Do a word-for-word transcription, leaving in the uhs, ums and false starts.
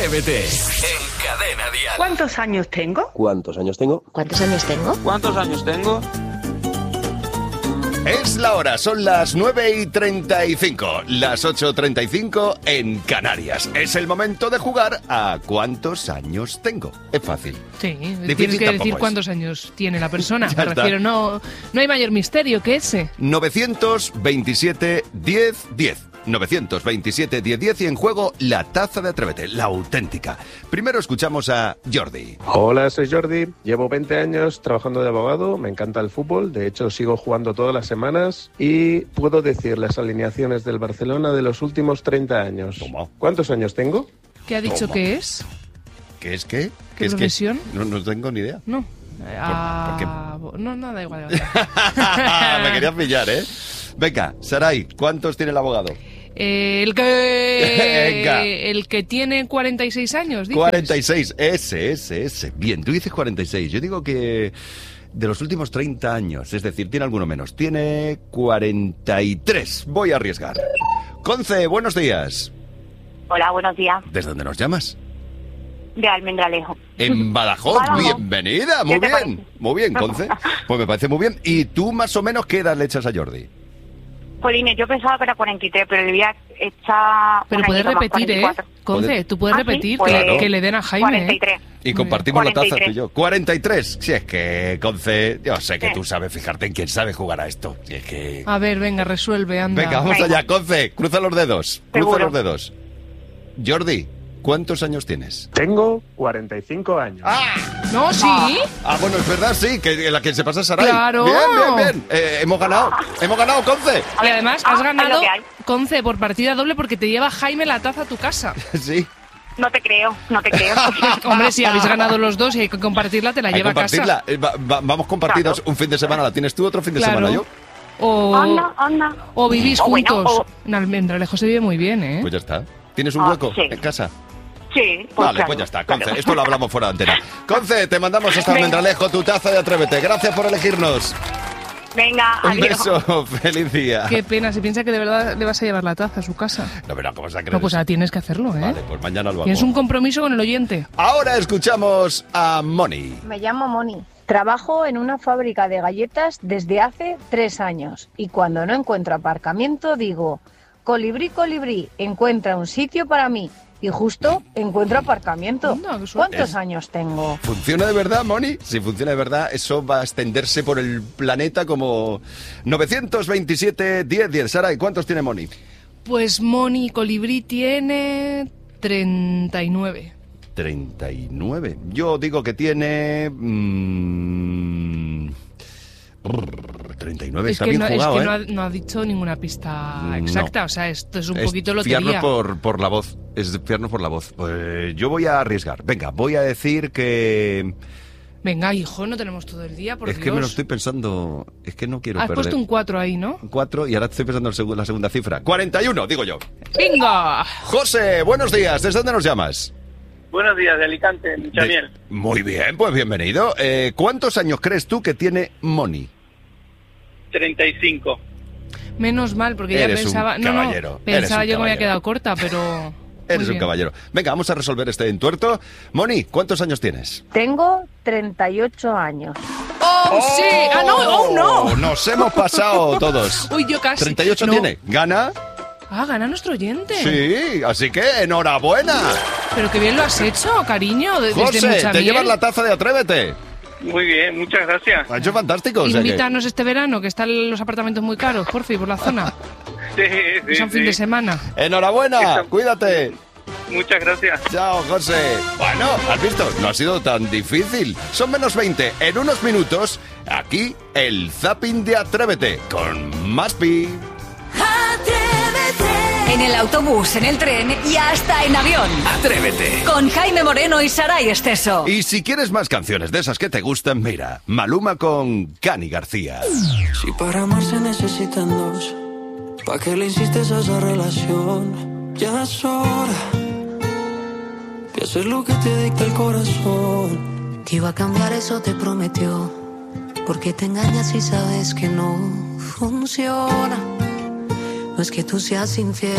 Atrévete en Cadena Dial. ¿Cuántos años tengo? ¿Cuántos años tengo? ¿Cuántos años tengo? ¿Cuántos años tengo? Es la hora, son las nueve y treinta y cinco, las ocho y treinta y cinco en Canarias. Es el momento de jugar a ¿cuántos años tengo? Es fácil. Sí, Difícil tienes que tampoco decir es. cuántos años tiene la persona. Ya Me está. refiero, no, no hay mayor misterio que ese. novecientos veintisiete diez diez. novecientos veintisiete diez diez y en juego la taza de Atrévete, la auténtica. Primero escuchamos a Jordi. Hola, soy Jordi. Llevo veinte años trabajando de abogado. Me encanta el fútbol. De hecho, sigo jugando todas las semanas. Y puedo decir las alineaciones del Barcelona de los últimos treinta años. Toma. ¿Cuántos años tengo? ¿Qué ha dicho Toma. que es? ¿Qué es qué? ¿Qué es profesión? No, no tengo ni idea. No. Ah, por no, no, da igual. Da igual. Me querías pillar, ¿eh? Venga, Saray, ¿cuántos tiene el abogado? Eh, el que Venga. el que tiene cuarenta y seis años, dices. cuarenta y seis, ese, ese, ese. Bien, tú dices cuarenta y seis. Yo digo que de los últimos treinta años, es decir, tiene alguno menos. Tiene cuarenta y tres. Voy a arriesgar. Conce, buenos días. Hola, buenos días. ¿Desde dónde nos llamas? De Almendralejo. En Badajoz. Badajoz. Bienvenida, muy ¿Qué te bien. parece? Muy bien, Conce. Pues me parece muy bien. ¿Y tú más o menos qué edad le echas a Jordi? Polines, yo pensaba que era cuarenta y tres, pero le voy a echar... Pero un puedes añito más, repetir, ¿eh? cuarenta y cuatro. Conce, ¿Puedes? tú puedes Ah, ¿sí? repetir, Pues, que, que le den a Jaime. cuarenta y ¿eh? tres. Y compartimos la taza cuarenta y tres. tú y yo. cuarenta y tres. Si es que, Conce, yo sé que Sí. tú sabes fijarte en quién sabe jugar a esto. Si es que... A ver, venga, resuelve, anda. Venga, vamos Venga. allá, Conce. Cruza los dedos. Cruza Seguro. los dedos. Jordi, ¿cuántos años tienes? Tengo cuarenta y cinco años. No, sí. Ah, bueno, es verdad, sí, que la que se pasa es Saray. Claro. Bien, bien, bien. Eh, hemos ganado. Hemos ganado, Conce. Y además Ah, has es ganado, lo que hay. Conce, por partida doble porque te lleva Jaime la taza a tu casa. Sí. No te creo, no te creo. Hombre, si habéis ganado los dos y hay que compartirla, te la Hay que lleva a casa. compartirla. Eh, va- va- vamos compartidos Claro. un fin de semana. ¿La tienes tú otro fin de Claro. semana yo? O, Anda, anda. o vivís O bueno, juntos. o- En Almendralejo se vive muy bien, ¿eh? Pues ya está. ¿Tienes un Ah, hueco sí. en casa? Sí, pues Vale, claro, pues ya está, claro. Conce. Esto lo hablamos fuera de antena. Conce, te mandamos hasta Venga. Almendralejo tu taza de Atrévete. Gracias por elegirnos. Venga, Un adiós. beso. Feliz día. Qué pena, se piensa que de verdad le vas a llevar la taza a su casa. No, pero ¿cómo se ha No, pues ahora tienes que hacerlo, ¿eh? Vale, pues mañana lo hago. Tienes un compromiso con el oyente. Ahora escuchamos a Moni. Me llamo Moni. Trabajo en una fábrica de galletas desde hace tres años y cuando no encuentro aparcamiento digo, colibrí, colibrí, encuentra un sitio para mí y justo encuentro aparcamiento. Anda, qué suerte. ¿Cuántos años tengo? ¿Funciona de verdad, Moni? Si funciona de verdad, eso va a extenderse por el planeta como novecientos veintisiete diez diez. Saray, ¿cuántos tiene Moni? Pues Moni Colibrí tiene treinta y nueve. treinta y nueve. Yo digo que tiene... mmm, brr, treinta y nueve, Es está que, bien no, es jugado, que ¿eh? no, ha, no ha dicho ninguna pista No. exacta. O sea, esto es un Es poquito fiarnos lotería. por, por la voz. Es de fiarnos por la voz. Pues yo voy a arriesgar. Venga, voy a decir que... Venga, hijo, no tenemos todo el día, por es Dios. que me lo estoy pensando... Es que no quiero Has perder. puesto un cuatro ahí, ¿no? cuatro y ahora estoy pensando en el segu- la segunda cifra. cuarenta y uno, digo yo. ¡Venga! José, buenos días. ¿Desde dónde nos llamas? Buenos días, de Alicante, Michamiel. De- Muy bien, pues bienvenido. Eh, ¿Cuántos años crees tú que tiene Moni? treinta y cinco. Menos mal, porque Eres ya un pensaba... no, no, caballero, eres pensaba un yo que me había caballero. quedado corta, pero... Eres muy un bien. caballero. Venga, vamos a resolver este entuerto. Moni, ¿cuántos años tienes? Tengo treinta y ocho años. ¡Oh, sí! ¡Ah, no! ¡Oh, no! Nos hemos pasado todos. Uy, yo casi. treinta y ocho No. tiene. ¿Gana? Ah, gana nuestro oyente. Sí, así que enhorabuena. Pero qué bien lo has hecho, cariño. de- Desde José, mucha te miel. llevas la taza de Atrévete. Muy bien, muchas gracias. Lo ha hecho fantástico. O sea que- Invítanos este verano, que están los apartamentos muy caros, por fin, por la zona. Sí, sí, Es un fin sí. de semana. Enhorabuena, Eso. cuídate. Muchas gracias. Chao, José. Bueno, has visto, no ha sido tan difícil. Son menos veinte. En unos minutos, aquí el zapping de Atrévete con Maspi. En el autobús, en el tren y hasta en avión. Atrévete. Con Jaime Moreno y Saray Esteso. Y si quieres más canciones de esas que te gustan, mira, Maluma con Cani García. Si para amar se necesitan dos, ¿pa' qué le insistes a esa relación? Ya es hora de hacer lo que te dicta el corazón. Que iba a cambiar, eso te prometió. Porque te engañas y sabes que no funciona. No es que tú seas infiel.